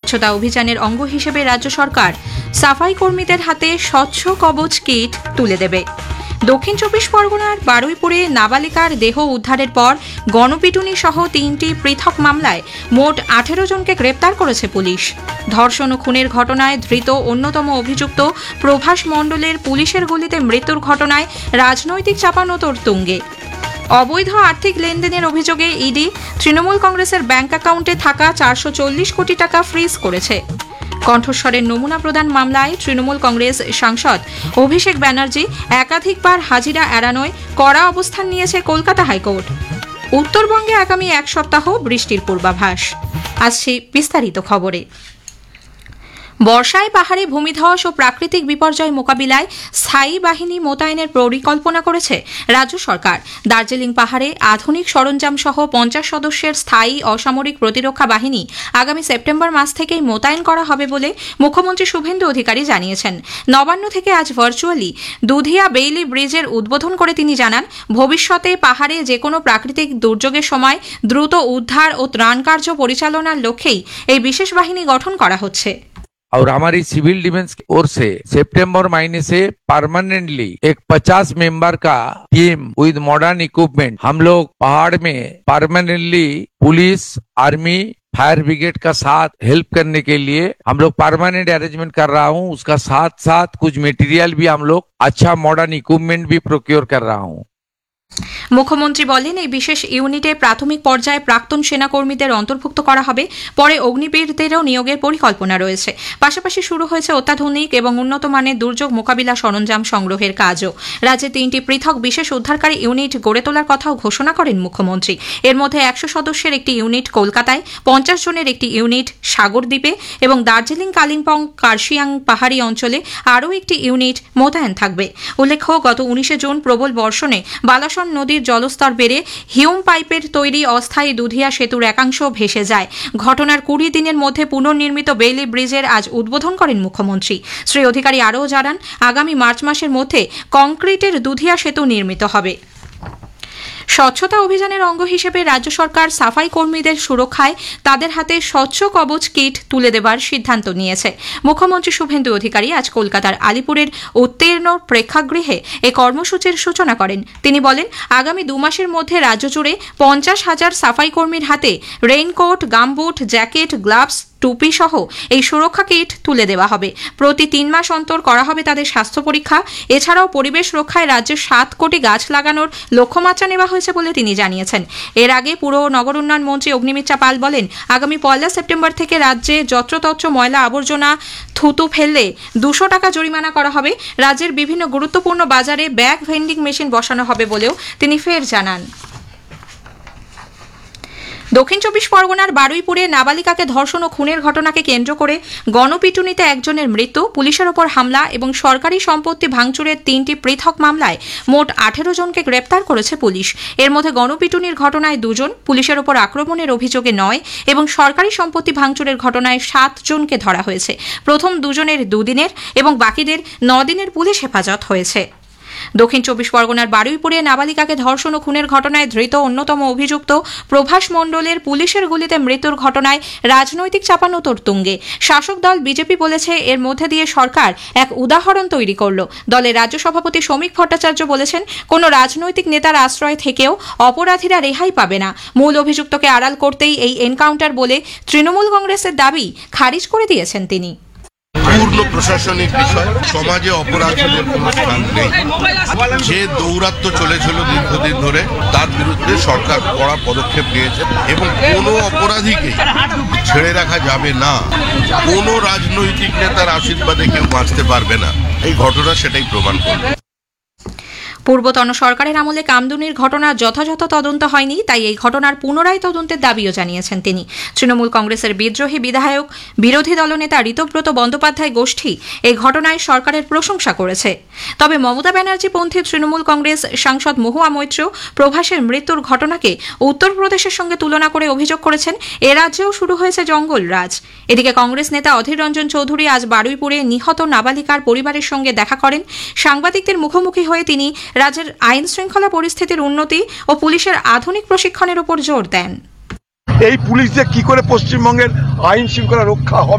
স্বচ্ছতা অভিযানের অঙ্গ হিসেবে রাজ্য সরকার সাফাই কর্মীদের হাতে স্বচ্ছ কবচ কিট তুলে দেবে। দক্ষিণ 24 পরগনার বারুইপুরে নাবালিকার দেহ উদ্ধারের পর গণপিটুনি সহ 3টি পৃথক মামলায় মোট 18 জনকে গ্রেপ্তার করেছে পুলিশ। ধর্ষণ ও খুনের ঘটনায় ধৃত অন্যতম অভিযুক্ত প্রভাস মণ্ডলের পুলিশের গুলিতে মৃত্যুর ঘটনায় রাজনৈতিক চাপানোতর তুঙ্গে। অবৈধ আর্থিক লেনদেনের অভিযোগে ইডি তৃণমূল কংগ্রেসের ব্যাংক অ্যাকাউন্টে থাকা 440 কোটি টাকা ফ্রিজ করেছে। কণ্ঠস্বরের নমুনা প্রদান মামলায় তৃণমূল কংগ্রেস সাংসদ অভিষেক ব্যানার্জি একাধিকবার হাজিরা এড়ানোয় কড়া অবস্থান নিয়েছে কলকাতা হাইকোর্ট। উত্তরবঙ্গে আগামী এক সপ্তাহ বৃষ্টির পূর্বাভাস। আসছে বিস্তারিত খবরে। বর্ষায় পাহাড়ে ভূমিধস ও প্রাকৃতিক বিপর্যয় মোকাবিলায় স্থায়ী বাহিনী মোতায়েনের পরিকল্পনা করেছে রাজ্য সরকার। দার্জিলিং পাহাড়ে আধুনিক সরঞ্জাম সহ 50 সদস্যের স্থায়ী অসামরিক প্রতিরক্ষা বাহিনী আগামী সেপ্টেম্বর মাস থেকেই মোতায়েন করা হবে বলে মুখ্যমন্ত্রী শুভেন্দু অধিকারী জানিয়েছেন। নবান্ন থেকে আজ ভার্চুয়ালি দুধিয়া বেইলি ব্রিজের উদ্বোধন করে তিনি জানান, ভবিষ্যতে পাহাড়ে যেকোনো প্রাকৃতিক দুর্যোগের সময় দ্রুত উদ্ধার ও ত্রাণ কার্য পরিচালনার লক্ষ্যেই এই বিশেষ বাহিনী গঠন করা হচ্ছে। और हमारी सिविल डिफेंस की ओर से सितंबर महीने से परमानेंटली एक 50 मेंबर का टीम विद मॉडर्न इक्विपमेंट हम लोग पहाड़ में permanently police, army, fire brigade का साथ हेल्प करने के लिए हम लोग परमानेंट अरेंजमेंट कर रहा हूँ। उसका साथ साथ कुछ मटेरियल भी हम लोग अच्छा मॉडर्न इक्विपमेंट भी प्रोक्योर कर रहा हूँ। মুখ্যমন্ত্রী বলেন, এই বিশেষ ইউনিটে প্রাথমিক পর্যায়ে প্রাক্তন সেনাকর্মীদের অন্তর্ভুক্ত করা হবে। পরে অগ্নিবীরদেরও নিয়োগের পরিকল্পনা রয়েছে। পাশাপাশি শুরু হয়েছে অত্যাধুনিক এবং উন্নত মানের দুর্যোগ মোকাবিলা সরঞ্জাম সংগ্রহের কাজও। রাজ্যে 3টি পৃথক বিশেষ উদ্ধারকারী ইউনিট গড়ে তোলার কথাও ঘোষণা করেন মুখ্যমন্ত্রী। এর মধ্যে 100 সদস্যের একটি ইউনিট কলকাতায়, 50 জনের একটি ইউনিট সাগরদ্বীপে এবং দার্জিলিং, কালিম্পং, কার্শিয়াং পাহাড়ি অঞ্চলে আরও একটি ইউনিট মোতায়েন থাকবে। উল্লেখ্য, গত 19 জুন প্রবল বর্ষণে বালাসন নদীর জলস্তর বেড়ে হিউম পাইপের তৈরি অস্থায়ী দুধিয়া সেতুর একাংশ ভেসে যায়। ঘটনার 20 দিনের মধ্যে পুনর্নির্মিত বেইলি ব্রিজের আজ উদ্বোধন করেন মুখ্যমন্ত্রী। শ্রী অধিকারী আরও জানান, আগামী মার্চ মাসের মধ্যে কংক্রিটের দুধিয়া সেতু নির্মিত হবে। স্বচ্ছতা অভিযানের অঙ্গ হিসেবে রাজ্য সরকার সাফাই কর্মীদের সুরক্ষায় তাদের হাতে স্বচ্ছ কবচ কিট তুলে দেবার সিদ্ধান্ত নিয়েছে। মুখ্যমন্ত্রী শুভেন্দু অধিকারী আজ কলকাতার আলিপুরের উত্তীর্ণ প্রেক্ষাগৃহে এই কর্মসূচির সূচনা করেন। তিনি বলেন, আগামী 2 মাসের মধ্যে রাজ্য জুড়ে 50,000 সাফাই কর্মীর হাতে রেইনকোট, গামবুট, জ্যাকেট, গ্লাভস, টুপি সহ এই সুরক্ষা কিট তুলে দেওয়া হবে। প্রতি 3 মাস অন্তর করা হবে তাদের স্বাস্থ্য পরীক্ষা। এছাড়াও পরিবেশ রক্ষায় রাজ্যে 7 কোটি গাছ লাগানোর লক্ষ্যমাত্রা নেওয়া হয়েছে বলে তিনি জানিয়েছেন। এর আগে পুর ও নগর উন্নয়ন মন্ত্রী অগ্নিমিত্রা পাল বলেন, আগামী 1 সেপ্টেম্বর থেকে রাজ্যে যত্রতত্র ময়লা আবর্জনা থুতু ফেললে 200 টাকা জরিমানা করা হবে। রাজ্যের বিভিন্ন গুরুত্বপূর্ণ বাজারে ব্যাগ ভেন্ডিং মেশিন বসানো হবে বলেও তিনি ফের জানান। দক্ষিণ 24 পরগনার বারুইপুরে নাবালিকাকে ধর্ষণ ও খুনের ঘটনাকে কেন্দ্র করে গণপিটুনিতে একজনের মৃত্যু, পুলিশের ওপর হামলা এবং সরকারি সম্পত্তি ভাঙচুরের 3টি পৃথক মামলায় মোট 18 জনকে গ্রেপ্তার করেছে পুলিশ। এর মধ্যে গণপিটুনির ঘটনায় 2 জন, পুলিশের ওপর আক্রমণের অভিযোগে 9 এবং সরকারি সম্পত্তি ভাঙচুরের ঘটনায় 7 জনকে ধরা হয়েছে। প্রথম 2 জনের 2 দিনের এবং বাকিদের 9 দিনের পুলিশ হেফাজত হয়েছে। দক্ষিণ 24 পরগনার বারুইপুরে নাবালিকাকে ধর্ষণ ও খুনের ঘটনায় ধৃত অন্যতম অভিযুক্ত প্রভাস মণ্ডলের পুলিশের গুলিতে মৃত্যুর ঘটনায় রাজনৈতিক চাপানোতর তুঙ্গে। শাসক দল বিজেপি বলেছে, এর মধ্যে দিয়ে সরকার এক উদাহরণ তৈরি করল। দলের রাজ্য সভাপতি শ্রমিক ভট্টাচার্য বলেছেন, কোনো রাজনৈতিক নেতার আশ্রয় থেকেও অপরাধীরা রেহাই পাবে না। মূল অভিযুক্তকে আড়াল করতেই এই এনকাউন্টার বলে তৃণমূল কংগ্রেসের দাবি খারিজ করে দিয়েছেন তিনি। পূর্ণ প্রশাসনিক বিষয়, সমাজে অপরাধীদের কোনো স্থান নেই। যে দৌরাত্ম্য চলেছিল দীর্ঘদিন ধরে, তার বিরুদ্ধে সরকার কড়া পদক্ষেপ নিয়েছে এবং কোনো অপরাধীকে ছেড়ে রাখা যাবে না। কোনো রাজনৈতিক নেতার আশীর্বাদে কেউ বাঁচতে পারবে না। এই ঘটনা সেটাই প্রমাণ করবে। পূর্বতন সরকারের আমলে কামদুনির ঘটনার যথাযথ তদন্ত হয়নি, তাই এই ঘটনার পুনরায় তদন্তের দাবিও জানিয়েছেন তিনি। তৃণমূল কংগ্রেসের বিদ্রোহী বিধায়ক বিরোধী দলনেতা ঋতব্রত বন্দ্যোপাধ্যায় গোষ্ঠী এই ঘটনায় সরকারের প্রশংসা করেছে। তবে মমতা ব্যানার্জি পন্থী তৃণমূল কংগ্রেস সাংসদ মহুয়া মৈত্র প্রভাসের মৃত্যুর ঘটনাকে উত্তরপ্রদেশের সঙ্গে তুলনা করে অভিযোগ করেছেন, এ রাজ্যেও শুরু হয়েছে জঙ্গলরাজ। এদিকে কংগ্রেস নেতা অধীর রঞ্জন চৌধুরী আজ বারুইপুরে নিহত নাবালিকার পরিবারের সঙ্গে দেখা করেন। সাংবাদিকদের মুখোমুখি হয়ে তিনি রাজ্যের আইন শৃঙ্খলা পরিস্থিতির উন্নতি ও পুলিশের আধুনিক প্রশিক্ষণের উপর জোর দেন। এই পুলিশ যে কি করে পশ্চিমবঙ্গের আইন শৃঙ্খলা রক্ষা হবে